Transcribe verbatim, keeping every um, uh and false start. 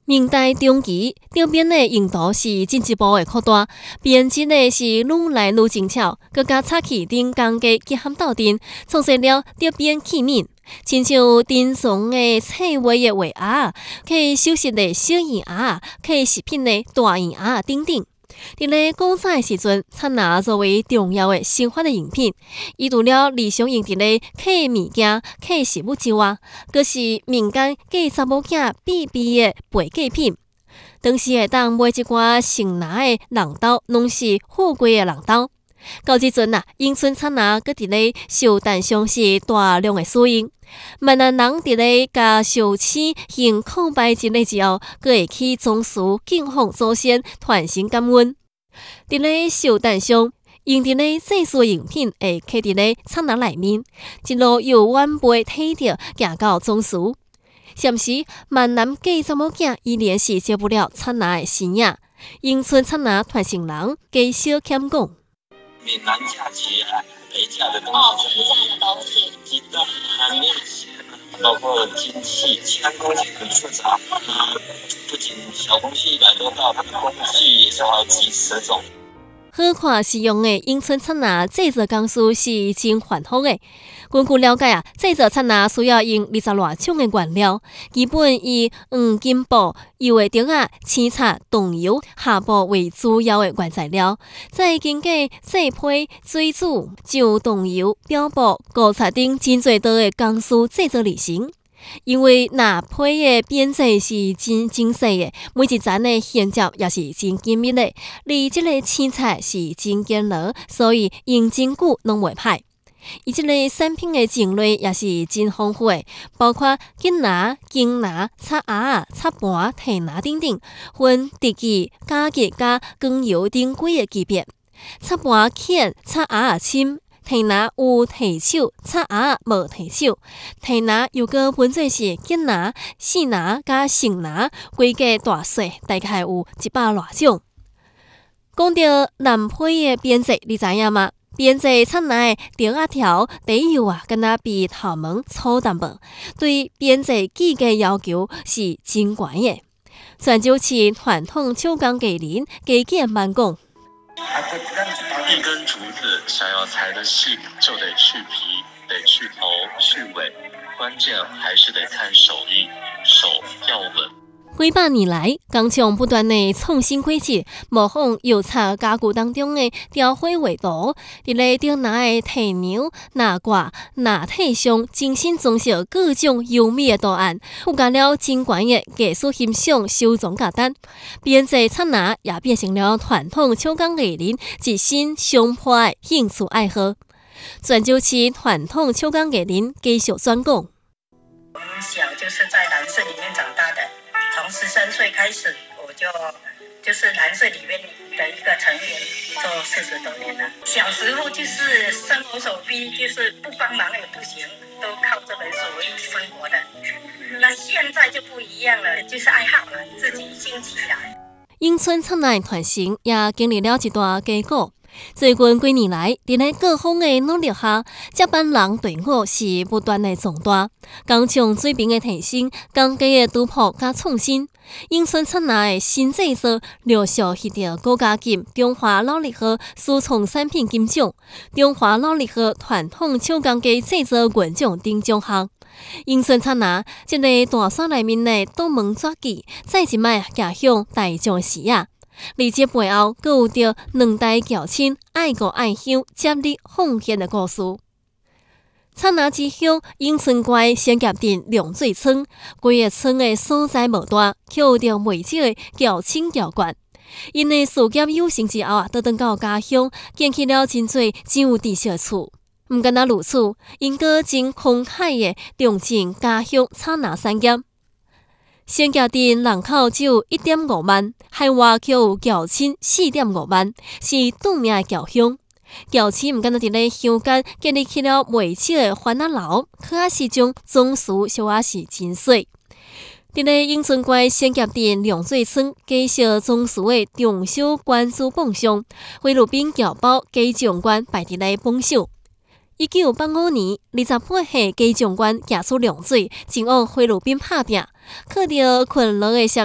明代中期，场边的用途是进一步的扩大，编辑的是愈来愈精巧，更加插起顶工艺结合斗阵，创设了场边器皿，亲像珍藏的册画的画盒，可以首饰的小圆盒，可以饰品的大圆盒等等。伫咧古早的时阵，菜篮作为重要的生活的用品，伊除了日常用伫咧刻物件、刻食物之外，阁是民间嫁查某囝必备的陪嫁品。当时会当买一寡成拿的人刀，拢是富贵的人刀。到即阵啊，永春菜篮阁伫咧寿诞上是大量的使用。闽南人伫咧甲寿星行叩拜之礼之后，阁会去宗祠敬奉祖先，传承感恩。伫咧寿诞上，用伫咧祭祀用品会刻伫咧菜篮内面，一路由晚辈体着行到宗祠。暂时，闽南嫁查某囝依然是少不了菜篮的身影。永春菜篮传承人加小谦讲。 闽南嫁娶啊，陪嫁的东西， 哦，陪嫁的东西， 鸡蛋啊、面线啊，包括金器，其他工具很复杂。呃，不仅小工具一百多道，它的工具也是好几十种。 好看实用的永春菜篮制作工序是真繁复的。根据了解啊，制作菜篮需要用二十多种的原料，基本以黄金布、油的竹仔、青菜、动油、下布为主要的原材料，再经过制批、水煮、上动油、标布、膏擦等真侪道的工序制作而成。因为那批的编制是真精细的，每一层的衔接也是真紧密的，而这个青菜是真坚牢，所以用真久拢袂歹。伊这个产品的种类也是真丰富的，包括金拿、金拿、插盒、插盘、提拿等等，分特技、加技、加光油等几个级别。插盘浅，插盒深。提拿有提手，插盒无提手。提拿又搁分做是金拿、细拿加成拿，规个大小大概有一百多种。讲到南批的编制，你知影吗？编制菜篮的竹仔条底油啊，敢若比头毛粗淡薄，对编制技艺要求是真悬的。泉州市传统手工艺人加建慢讲。 一根竹子想要裁得细，就得去皮，得去头、去尾，关键还是得看手艺，手要稳。 几百年来，工厂不断的创新轨迹，模仿油漆家具当中的雕花画图，伫咧竹拿的提梁、拿挂、拿体上精心装饰各种优美的图案，附加了精悬的艺术欣赏收藏价值。编制菜篮也变成了传统手工艺人一生上坡的兴趣爱好。泉州市传统手工艺人继续专讲。 从小就是在蓝社里面长大的。从十三岁开始，我就就是蓝社里面的一个成员，做四十多年了。小时候就是生活所逼，就是不帮忙也不行，都靠这本手艺生活的。那现在就不一样了，就是爱好嘛，自己兴起来。 永春菜篮传承也经历了一段艰苦。最近几年来，伫咧各方的努力下，接班人队伍是不断的壮大，工厂水平的提升，工艺的突破加创新。永春菜篮的新制作陆续获得国家级中华劳力号私创产品金奖、中华劳力号传统手工艺制作原奖等奖项。永春菜篮这个大山内面的独门绝技，再一摆行向大众视野。而这背后，阁有着两代教亲爱国爱乡、接力奉献的故事。菜篮之乡永春街先夹镇凉水村，规个村的所在无大，却有着未少的教亲教眷。因的事业有成之后啊，倒转到家乡，建起了真侪真有知识的厝。毋敢若如此，因阁真慷慨的重振家乡菜篮产业。先夹镇人口只有一点五万，海外却有侨亲四点五万，是著名的侨乡。侨亲毋敢若伫咧乡间建立起了袂少的欢乐楼，可啊是种总数小啊是真水。伫咧永春街先夹镇凉水村继续总数的重小关注榜上，菲律宾侨胞家长官排伫咧榜首。一九八五年，二十八岁家长官行出凉水，前往菲律宾打拼，靠着勤劳的学